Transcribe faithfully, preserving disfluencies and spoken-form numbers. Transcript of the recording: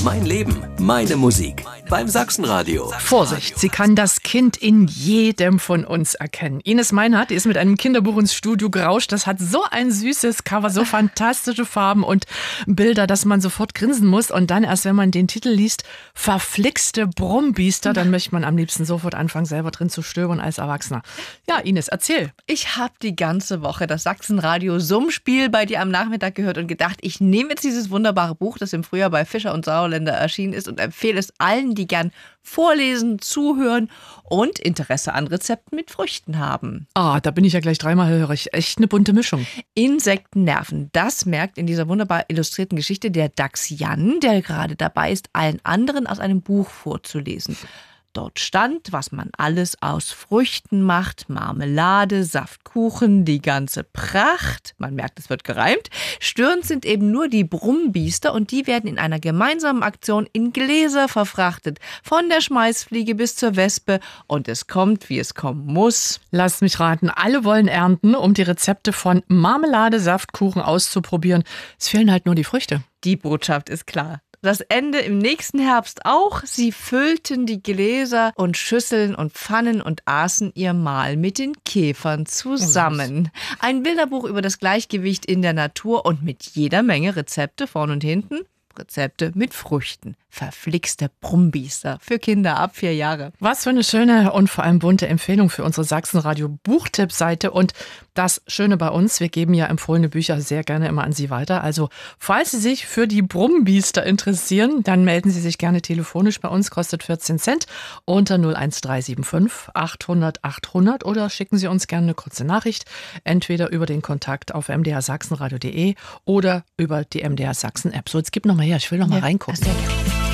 Mein Leben, meine Musik. Beim Sachsenradio. Vorsicht, sie kann das Kind in jedem von uns erkennen. Ines Meinhardt, die ist mit einem Kinderbuch ins Studio gerauscht. Das hat so ein süßes Cover, so fantastische Farben und Bilder, dass man sofort grinsen muss. Und dann erst, wenn man den Titel liest, verflixte Brummbiester, dann möchte man am liebsten sofort anfangen, selber drin zu stöbern als Erwachsener. Ja, Ines, erzähl. Ich habe die ganze Woche das Sachsenradio Summspiel bei dir am Nachmittag gehört und gedacht, ich nehme jetzt dieses wunderbare Buch, das im Frühjahr bei Fischer und Sauerländer erschienen ist, und empfehle es allen, die gern vorlesen, zuhören und Interesse an Rezepten mit Früchten haben. Ah, da bin ich ja gleich dreimal hörig. Echt eine bunte Mischung. Insektennerven, das merkt in dieser wunderbar illustrierten Geschichte der Dachs Jan, der gerade dabei ist, allen anderen aus einem Buch vorzulesen. Dort stand, was man alles aus Früchten macht: Marmelade, Saftkuchen, die ganze Pracht. Man merkt, es wird gereimt. Störend sind eben nur die Brummbiester, und die werden in einer gemeinsamen Aktion in Gläser verfrachtet. Von der Schmeißfliege bis zur Wespe. Und es kommt, wie es kommen muss. Lass mich raten, alle wollen ernten, um die Rezepte von Marmelade, Saftkuchen auszuprobieren. Es fehlen halt nur die Früchte. Die Botschaft ist klar. Das Ende im nächsten Herbst auch. Sie füllten die Gläser und Schüsseln und Pfannen und aßen ihr Mahl mit den Käfern zusammen. Ein Bilderbuch über das Gleichgewicht in der Natur und mit jeder Menge Rezepte vorn und hinten. Rezepte mit Früchten. Verflixte Brummbiester für Kinder ab vier Jahre. Was für eine schöne und vor allem bunte Empfehlung für unsere Sachsenradio Buchtipp-Seite. Und das Schöne bei uns, wir geben ja empfohlene Bücher sehr gerne immer an Sie weiter. Also falls Sie sich für die Brummbiester interessieren, dann melden Sie sich gerne telefonisch bei uns, kostet vierzehn Cent, unter null eins drei sieben fünf achthundert achthundert, oder schicken Sie uns gerne eine kurze Nachricht, entweder über den Kontakt auf m d r sachsenradio punkt d e oder über die M D R Sachsen App. So, jetzt gib noch mal her, ich will noch mal ja, reingucken. Sehr gerne.